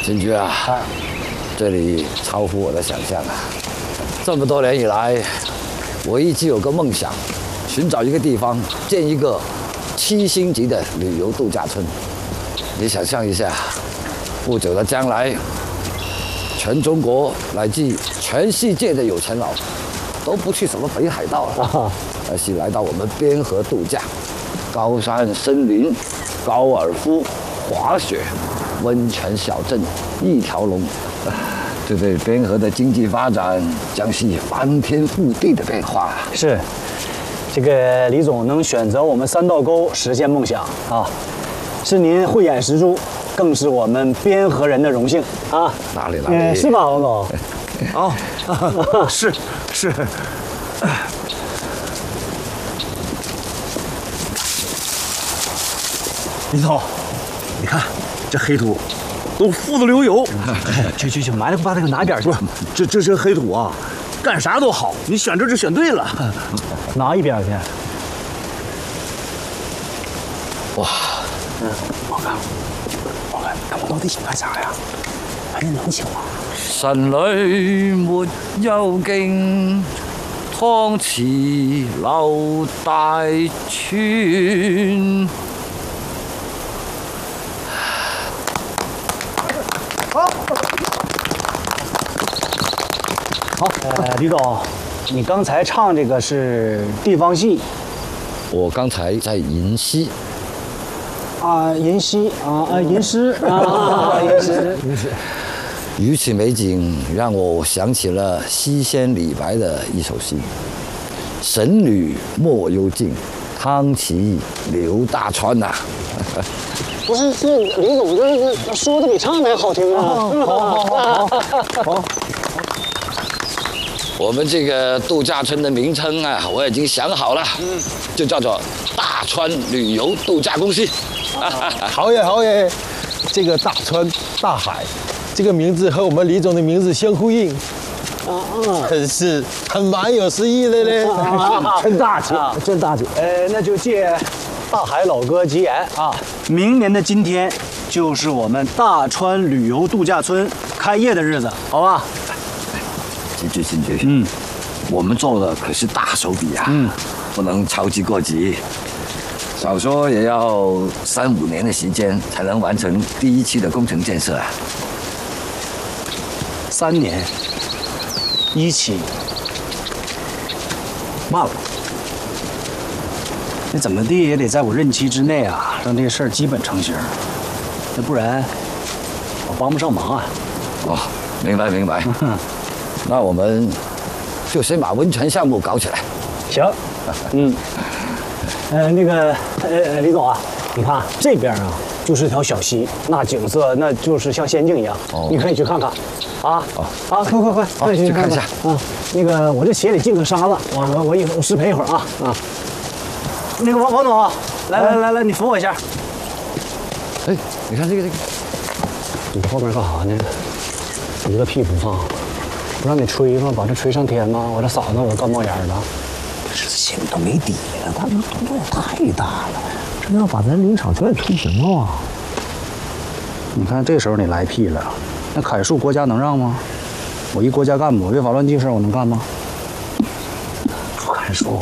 金居啊，这里超乎我的想象啊！这么多年以来，我一直有个梦想，寻找一个地方建一个7星级的旅游度假村。你想象一下，不久的将来，全中国乃至全世界的有钱佬都不去什么北海道了，而是来到我们边河度假，高山森林、高尔夫、滑雪、温泉小镇一条龙。这对边河的经济发展将是翻天覆地的变化。 是，这个李总能选择我们三道沟实现梦想啊，是您慧眼识珠，更是我们边河人的荣幸啊！ 哪里？ 是吧，王总？ 哦，是。李总，你看这黑土都富得流油。 去，埋了把这个拿一边去。 这些黑土啊，干啥都好，你选这就选对了。 拿一边去。 哇， 我看，他们到底想干啥呀？没人能请吗？ 神裏沒有徑，湯池流大川。 好，李总，你刚才唱这个是地方戏我刚才在吟诗。 啊，吟诗啊，吟诗啊，吟诗。 如此美景让我想起了西仙李白的一首诗：“神女莫幽径，汤池流大川”呐。 不是，这李总这说的比唱的还好听啊！好。 我们这个度假村的名称啊，我已经想好了，就叫做大川旅游度假公司。 好耶！这个大川大海，这个名字和我们李总的名字相呼应，真是蛮有诗意的嘞。 真大气！那就借大海老哥吉言啊，明年的今天就是我们大川旅游度假村开业的日子，好吧？ 进去。我们做的可是大手笔啊，不能操之过急。少说也要3、5年的时间才能完成第一期的工程建设啊。 3年，1期，慢了。你怎么地也得在我任期之内啊，让这事儿基本成型，那不然我帮不上忙啊。 哦，明白。那我们就先把温泉项目搞起来。 行，那个李总啊，你看这边啊就是条小溪，那景色那就是像仙境一样，你可以去看看，啊，快去看一下啊。那个我这鞋里进个沙子，我失陪一会儿啊。那个王总，来，你扶我一下。 哎，你看这个， 你后边干啥呢？一个屁不放。不让你吹吗？把这吹上天吗？我这嗓子我都干冒烟了。 这心里都没底了，他们动作也太大了，这要把咱林场全给吹平了啊！ 你看这时候你来屁了，那砍树国家能让吗？我一国家干部，违法乱纪事我能干吗？ 不砍树。